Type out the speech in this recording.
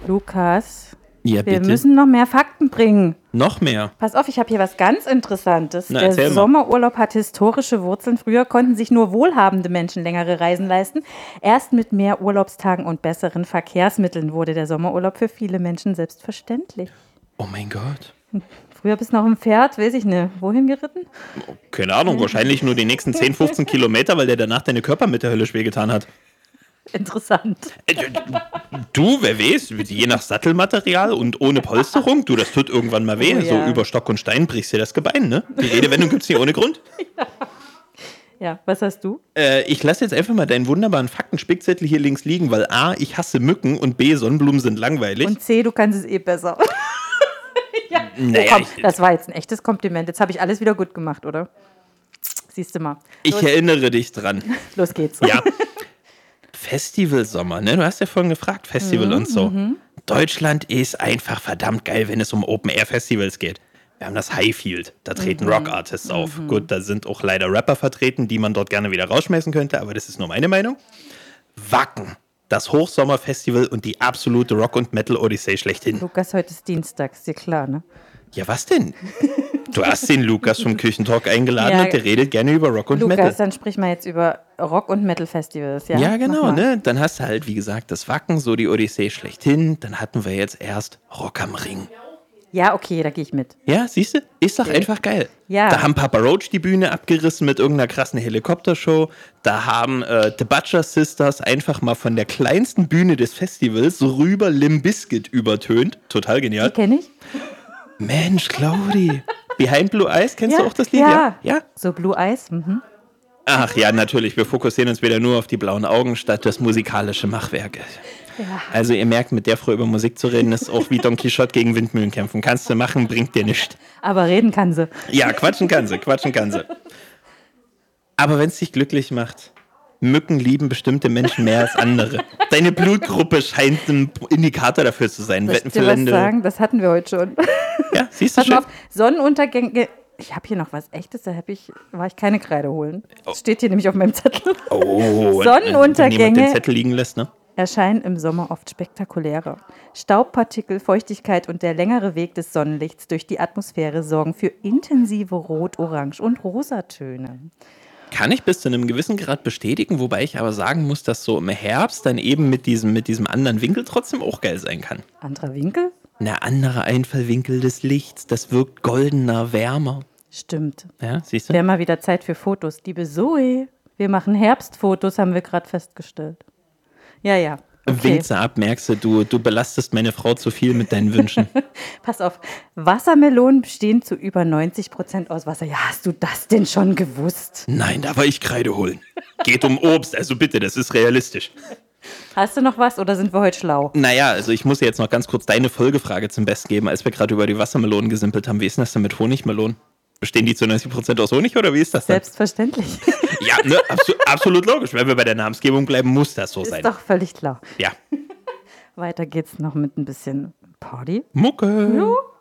Lukas, Ja, wir bitte. müssen noch mehr Fakten bringen. Noch mehr. Pass auf, ich habe hier was ganz Interessantes. Na, Der erzähl mal. Sommerurlaub hat historische Wurzeln. Früher konnten sich nur wohlhabende Menschen längere Reisen leisten. Erst mit mehr Urlaubstagen und besseren Verkehrsmitteln wurde der Sommerurlaub für viele Menschen selbstverständlich. Oh mein Gott. Früher bist du noch im Pferd, weiß ich nicht, wohin geritten? Keine Ahnung, wahrscheinlich nur die nächsten 10, 15 Kilometer, weil der danach deine Körpermitte höllisch wehgetan hat. Interessant. Du, wer weiß, je nach Sattelmaterial und ohne Polsterung, du, das tut irgendwann mal weh. Oh ja. So über Stock und Stein brichst dir das Gebein, ne? Die Redewendung gibt's nicht ohne Grund. Ja, was hast du? Ich lasse jetzt einfach mal deinen wunderbaren Faktenspickzettel hier links liegen, weil A, ich hasse Mücken und B, Sonnenblumen sind langweilig. Und C, du kannst es eh besser. Ja. Naja, Komm, das war jetzt ein echtes Kompliment. Jetzt habe ich alles wieder gut gemacht, oder? Siehst du mal. ich erinnere dich dran. Los geht's. Ja. Festivalsommer, ne? Du hast ja vorhin gefragt, Festival und so. Deutschland ist einfach verdammt geil, wenn es um Open-Air-Festivals geht. Wir haben das Highfield, da treten Rock-Artists auf. Gut, da sind auch leider Rapper vertreten, die man dort gerne wieder rausschmeißen könnte, aber das ist nur meine Meinung. Wacken, das Hochsommerfestival und die absolute Rock- und Metal-Odyssee schlechthin. Lukas, heute ist Dienstag, ist dir klar, ne? Ja, was denn? Du hast den Lukas vom Küchentalk eingeladen Ja. und der redet gerne über Rock und Lukas, Metal. dann sprich mal jetzt über Rock- und Metal-Festivals, ja? Ja, Mach genau, mal. ne? Dann hast du halt, wie gesagt, das Wacken, so die Odyssee schlechthin. Dann hatten wir jetzt erst Rock am Ring. Ja, okay, da gehe ich mit. Ja, siehst du? Ist doch einfach geil. Ja. Da haben Papa Roach die Bühne abgerissen mit irgendeiner krassen Helikoptershow. Da haben The Butcher Sisters einfach mal von der kleinsten Bühne des Festivals rüber Limp Bizkit übertönt. Total Die genial. kenne ich. Mensch, Claudi. Behind Blue Eyes, kennst Ja, du auch das Lied? Ja? So Blue Eyes, Ach ja, natürlich. Wir fokussieren uns wieder nur auf die blauen Augen statt das musikalische Machwerk. Ja. Also ihr merkt, mit der Frau über Musik zu reden, ist auch wie Don Quixote gegen Windmühlen kämpfen. Kannst du machen, bringt dir nichts. Aber reden kann sie. Ja, quatschen kann sie. Aber wenn es dich glücklich macht, Mücken lieben bestimmte Menschen mehr als andere. Deine Blutgruppe scheint ein Indikator dafür zu sein. Soll ich Wetten dir für was Lände. sagen? Das hatten wir heute schon. Ja, siehst du Pass mal schon? auf, Sonnenuntergänge. Ich habe hier noch was Echtes, war ich keine Kreide holen. Das steht hier nämlich auf meinem Zettel. Oh, Sonnenuntergänge. wenn jemand den Zettel liegen lässt, ne? Erscheinen im Sommer oft spektakulärer. Staubpartikel, Feuchtigkeit und der längere Weg des Sonnenlichts durch die Atmosphäre sorgen für intensive Rot-, Orange- und Rosatöne. Kann ich bis zu einem gewissen Grad bestätigen, wobei ich aber sagen muss, dass so im Herbst dann eben mit diesem anderen Winkel trotzdem auch geil sein kann. Anderer Winkel? Eine andere Einfallwinkel des Lichts, das wirkt goldener, wärmer. Stimmt. Ja, siehst du? Wäre mal wieder Zeit für Fotos. Liebe Zoe, wir machen Herbstfotos, haben wir gerade festgestellt. Ja. Okay. Winkst du ab, merkst du, du belastest meine Frau zu viel mit deinen Wünschen. Pass auf, Wassermelonen bestehen zu über 90% aus Wasser. Ja, hast du das denn schon gewusst? Nein, da war ich Kreide holen. Geht um Obst, also bitte, das ist realistisch. Hast du noch was oder sind wir heute schlau? Naja, also ich muss jetzt noch ganz kurz deine Folgefrage zum Besten geben, als wir gerade über die Wassermelonen gesimpelt haben. Wie ist denn das denn mit Honigmelonen? Bestehen die zu 90% aus Honig oder wie ist das denn? Selbstverständlich. Ja, ne, absolut logisch. Wenn wir bei der Namensgebung bleiben, muss das so sein. Ist doch völlig klar. Ja. Weiter geht's noch mit ein bisschen Party. Mucke. Jo.